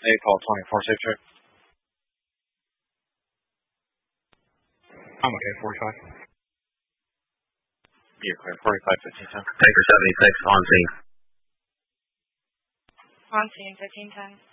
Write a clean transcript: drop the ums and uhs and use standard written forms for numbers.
April 24, safe trip. I'm okay, 45. You're clear, 45, 15, 10. Taker 76, on scene. On scene, 15, 10.